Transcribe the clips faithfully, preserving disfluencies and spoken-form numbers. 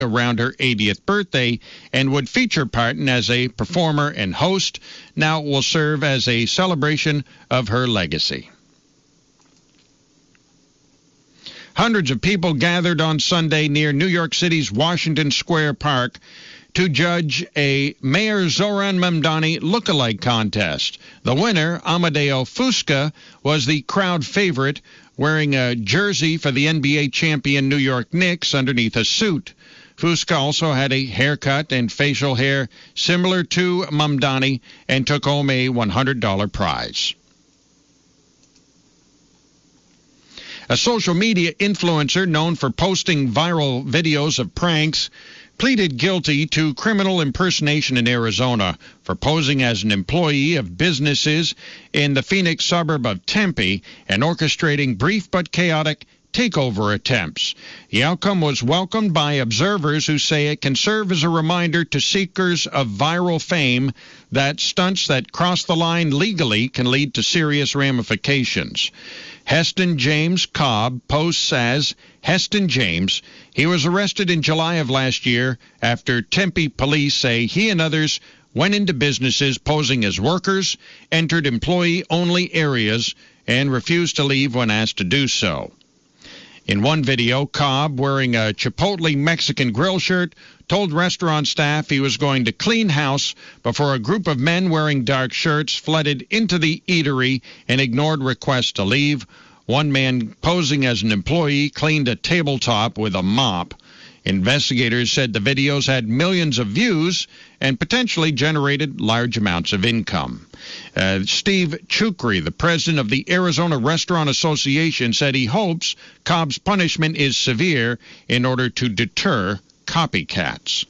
around her eightieth birthday and would feature Parton as a performer and host. Now it will serve as a celebration of her legacy. Hundreds of people gathered on Sunday near New York City's Washington Square Park to judge a Mayor Zoran Mamdani lookalike contest. The winner, Amadeo Fusca, was the crowd favorite, wearing a jersey for the N B A champion New York Knicks underneath a suit. Fusca also had a haircut and facial hair similar to Mamdani and took home a one hundred dollars prize. A social media influencer known for posting viral videos of pranks pleaded guilty to criminal impersonation in Arizona for posing as an employee of businesses in the Phoenix suburb of Tempe and orchestrating brief but chaotic takeover attempts. The outcome was welcomed by observers who say it can serve as a reminder to seekers of viral fame that stunts that cross the line legally can lead to serious ramifications. Heston James Cobb posts as Heston James. He was arrested in July of last year after Tempe police say he and others went into businesses posing as workers, entered employee-only areas, and refused to leave when asked to do so. In one video, Cobb, wearing a Chipotle Mexican grill shirt, told restaurant staff he was going to clean house before a group of men wearing dark shirts flooded into the eatery and ignored requests to leave. One man, posing as an employee, cleaned a tabletop with a mop. Investigators said the videos had millions of views and potentially generated large amounts of income. Uh, Steve Chukri, the president of the Arizona Restaurant Association, said he hopes Cobb's punishment is severe in order to deter copycats.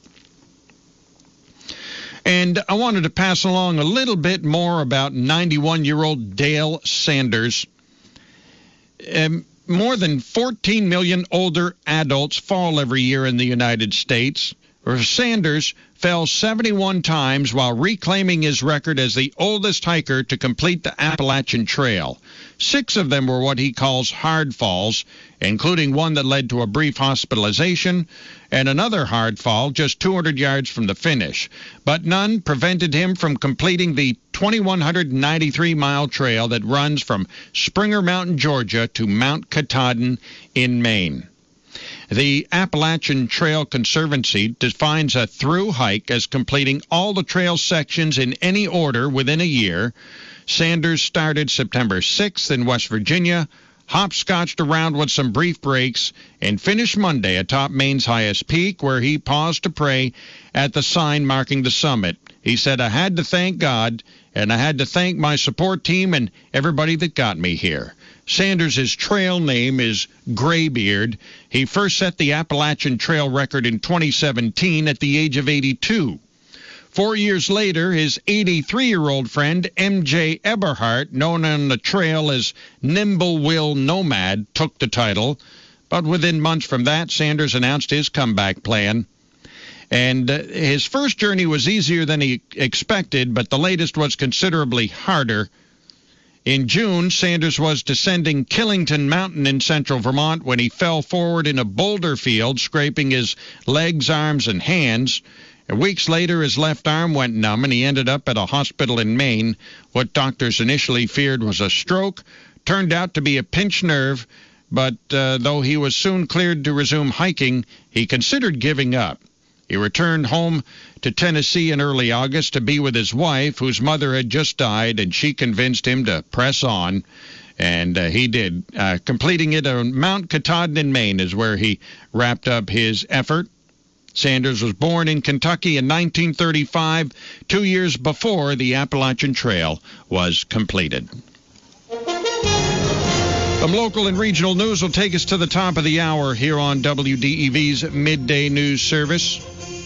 And I wanted to pass along a little bit more about ninety-one-year-old Dale Sanders. Um, More than fourteen million older adults fall every year in the United States. Sanders fell seventy-one times while reclaiming his record as the oldest hiker to complete the Appalachian Trail. Six of them were what he calls hard falls, including one that led to a brief hospitalization and another hard fall just two hundred yards from the finish. But none prevented him from completing the two thousand one hundred ninety-three mile trail that runs from Springer Mountain, Georgia, to Mount Katahdin in Maine. The Appalachian Trail Conservancy defines a through hike as completing all the trail sections in any order within a year. Sanders started September sixth in West Virginia, hopscotched around with some brief breaks, and finished Monday atop Maine's highest peak, where he paused to pray at the sign marking the summit. He said, "I had to thank God, and I had to thank my support team and everybody that got me here." Sanders' trail name is Graybeard. He first set the Appalachian Trail record in twenty seventeen at the age of eighty-two. Four years later, his eighty-three-year-old friend M J Eberhardt, known on the trail as Nimble Will Nomad, took the title. But within months from that, Sanders announced his comeback plan. And uh, his first journey was easier than he expected, but the latest was considerably harder. In June, Sanders was descending Killington Mountain in central Vermont when he fell forward in a boulder field, scraping his legs, arms, and hands. And weeks later, his left arm went numb, and he ended up at a hospital in Maine. What doctors initially feared was a stroke turned out to be a pinched nerve, but uh, though he was soon cleared to resume hiking, he considered giving up. He returned home to Tennessee in early August to be with his wife, whose mother had just died, and she convinced him to press on, and uh, he did. Uh, completing it on Mount Katahdin in Maine is where he wrapped up his effort. Sanders was born in Kentucky in nineteen thirty-five, two years before the Appalachian Trail was completed. Some local and regional news will take us to the top of the hour here on W D E V's Midday News Service.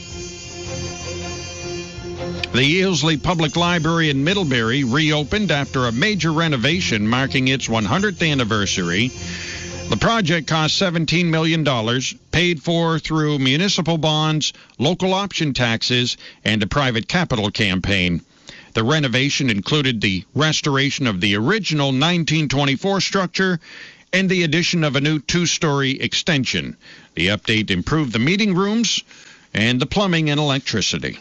The Eelsley Public Library in Middlebury reopened after a major renovation marking its one hundredth anniversary. The project cost seventeen million dollars, paid for through municipal bonds, local option taxes, and a private capital campaign. The renovation included the restoration of the original nineteen twenty-four structure and the addition of a new two-story extension. The update improved the meeting rooms and the plumbing and electricity.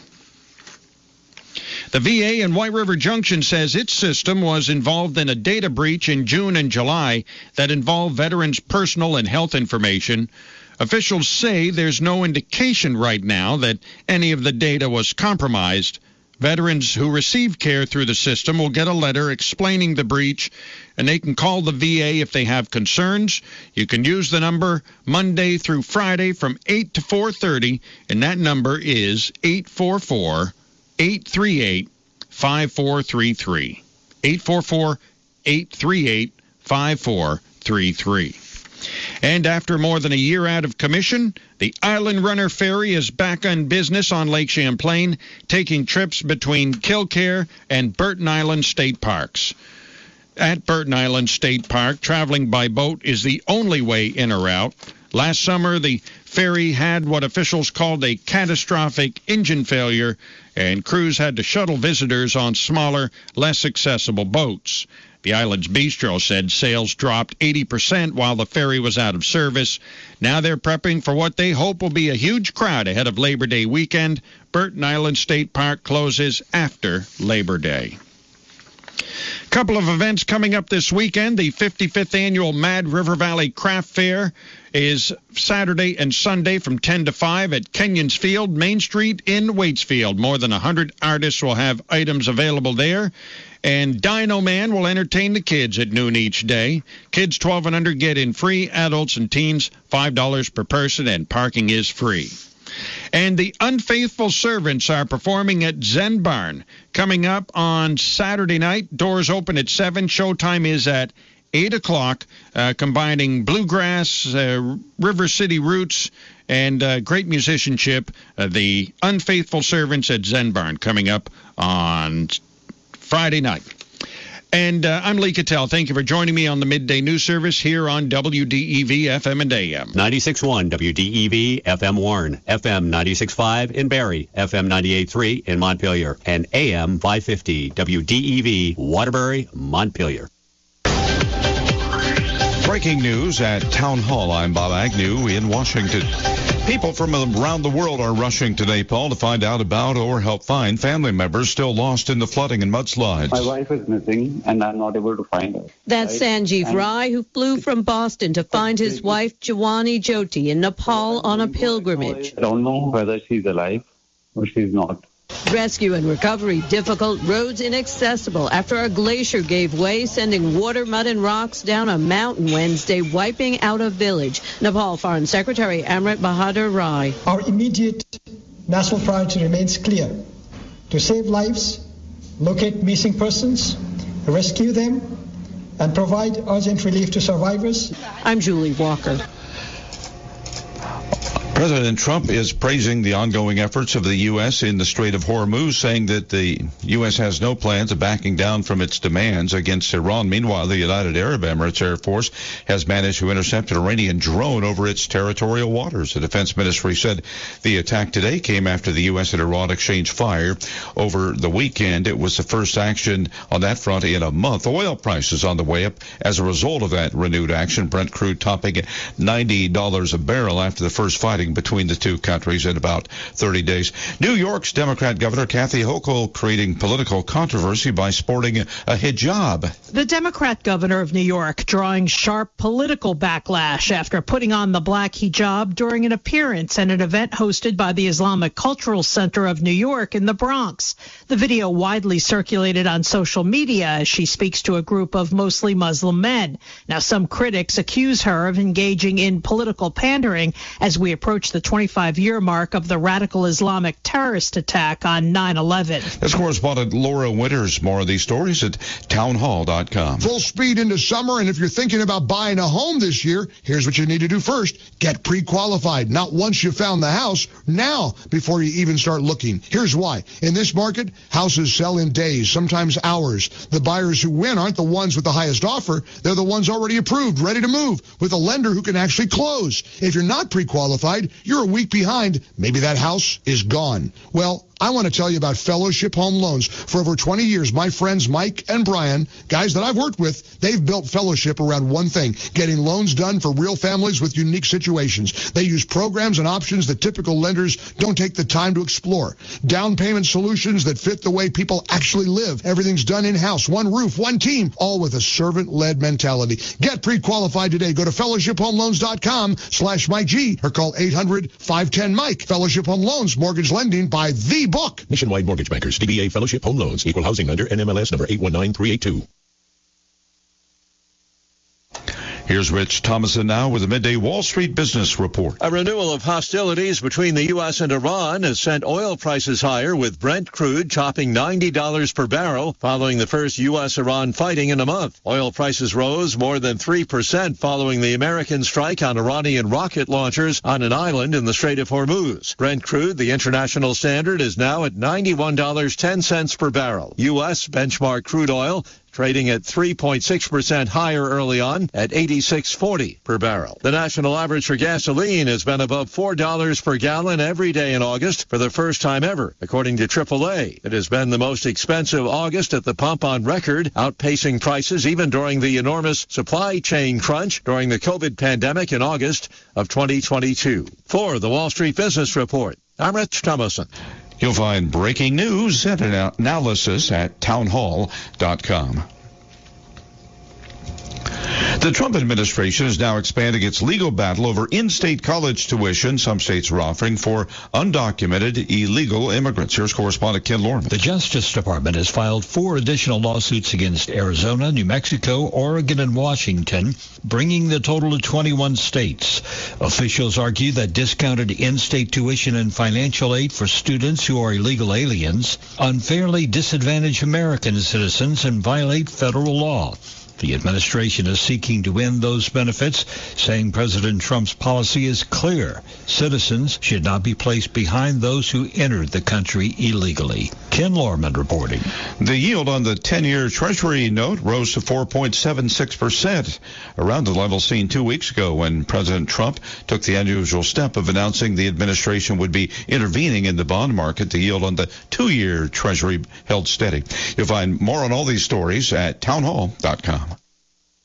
The V A in White River Junction says its system was involved in a data breach in June and July that involved veterans' personal and health information. Officials say there's no indication right now that any of the data was compromised. Veterans who receive care through the system will get a letter explaining the breach, and they can call the V A if they have concerns. You can use the number Monday through Friday from eight to four thirty, and that number is eight four four, eight three eight, five four three three. eight four four, eight three eight, five four three three. And after more than a year out of commission, the Island Runner Ferry is back on business on Lake Champlain, taking trips between Kilcare and Burton Island State Parks. At Burton Island State Park, traveling by boat is the only way in or out. Last summer, the ferry had what officials called a catastrophic engine failure, and crews had to shuttle visitors on smaller, less accessible boats. The Islands Bistro said sales dropped eighty percent while the ferry was out of service. Now they're prepping for what they hope will be a huge crowd ahead of Labor Day weekend. Burton Island State Park closes after Labor Day. Couple of events coming up this weekend. The fifty-fifth annual Mad River Valley Craft Fair is Saturday and Sunday from ten to five at Kenyon's Field, Main Street in Waitsfield. More than one hundred artists will have items available there. And Dino Man will entertain the kids at noon each day. Kids twelve and under get in free. Adults and teens, five dollars per person, and parking is free. And the Unfaithful Servants are performing at Zen Barn. Coming up on Saturday night, doors open at seven. Showtime is at eight o'clock, uh, combining bluegrass, uh, River City roots, and uh, great musicianship. Uh, the Unfaithful Servants at Zen Barn coming up on Friday night. And uh, I'm Lee Cattell. Thank you for joining me on the Midday News Service here on W D E V F M and A M. ninety-six point one W D E V F M Warren, F M ninety-six point five in Barrie, F M ninety-eight point three in Montpelier, and A M five fifty W D E V Waterbury, Montpelier. Breaking news at Town Hall. I'm Bob Agnew in Washington. People from around the world are rushing today, Paul, to find out about or help find family members still lost in the flooding and mudslides. My wife is missing, and I'm not able to find her. That's right? Sanjeev and Rai, who flew from Boston to find his wife, Jawani Jyoti, in Nepal on a pilgrimage. I don't know whether she's alive or she's not. Rescue and recovery difficult, roads inaccessible after a glacier gave way, sending water, mud, and rocks down a mountain Wednesday, wiping out a village. Nepal Foreign Secretary Amrit Bahadur Rai. Our immediate national priority remains clear: to save lives, locate missing persons, rescue them, and provide urgent relief to survivors. I'm Julie Walker. President Trump is praising the ongoing efforts of the U S in the Strait of Hormuz, saying that the U S has no plans of backing down from its demands against Iran. Meanwhile, the United Arab Emirates Air Force has managed to intercept an Iranian drone over its territorial waters. The Defense Ministry said the attack today came after the U S and Iran exchanged fire over the weekend. It was the first action on that front in a month. Oil prices on the way up as a result of that renewed action. Brent crude topping ninety dollars a barrel after the first fighting between the two countries in about thirty days. New York's Democrat Governor Kathy Hochul creating political controversy by sporting a hijab. The Democrat governor of New York drawing sharp political backlash after putting on the black hijab during an appearance at an event hosted by the Islamic Cultural Center of New York in the Bronx. The video widely circulated on social media as she speaks to a group of mostly Muslim men. Now, some critics accuse her of engaging in political pandering as we approach the twenty-five-year mark of the radical Islamic terrorist attack on nine eleven. That's correspondent Laura Winters. More of these stories at townhall dot com. Full speed into summer, and if you're thinking about buying a home this year, here's what you need to do first. Get pre-qualified. Not once you found the house, now before you even start looking. Here's why. In this market, houses sell in days, sometimes hours. The buyers who win aren't the ones with the highest offer. They're the ones already approved, ready to move, with a lender who can actually close. If you're not pre-qualified, you're a week behind. Maybe that house is gone. Well, I want to tell you about Fellowship Home Loans. For over twenty years, my friends Mike and Brian, guys that I've worked with, they've built Fellowship around one thing, getting loans done for real families with unique situations. They use programs and options that typical lenders don't take the time to explore. Down payment solutions that fit the way people actually live. Everything's done in-house, one roof, one team, all with a servant-led mentality. Get pre-qualified today. Go to fellowship home loans dot com slash Mike G or call eight hundred, five ten, Mike. Fellowship Home Loans, mortgage lending by the book. Nationwide Mortgage Bankers, D B A Fellowship Home Loans, Equal Housing Lender, N M L S number eight one nine three eight two. Here's Rich Thomason now with a midday Wall Street Business Report. A renewal of hostilities between the U S and Iran has sent oil prices higher, with Brent crude topping ninety dollars per barrel following the first U S Iran fighting in a month. Oil prices rose more than three percent following the American strike on Iranian rocket launchers on an island in the Strait of Hormuz. Brent crude, the international standard, is now at ninety-one dollars and ten cents per barrel. U S benchmark crude oil trading at three point six percent higher early on at eighty-six forty per barrel. The national average for gasoline has been above four dollars per gallon every day in August for the first time ever, according to triple A. It has been the most expensive August at the pump on record, outpacing prices even during the enormous supply chain crunch during the COVID pandemic in August of twenty twenty-two. For the Wall Street Business Report, I'm Rich Thomason. You'll find breaking news and an analysis at town hall dot com. The Trump administration is now expanding its legal battle over in-state college tuition some states are offering for undocumented illegal immigrants. Here's correspondent Ken Lorman. The Justice Department has filed four additional lawsuits against Arizona, New Mexico, Oregon, and Washington, bringing the total to twenty-one states. Officials argue that discounted in-state tuition and financial aid for students who are illegal aliens unfairly disadvantage American citizens and violate federal law. The administration is seeking to end those benefits, saying President Trump's policy is clear. Citizens should not be placed behind those who entered the country illegally. Ken Lorman reporting. The yield on the ten-year Treasury note rose to four point seven six percent, around the level seen two weeks ago when President Trump took the unusual step of announcing the administration would be intervening in the bond market. The yield on the two-year Treasury held steady. You'll find more on all these stories at town hall dot com.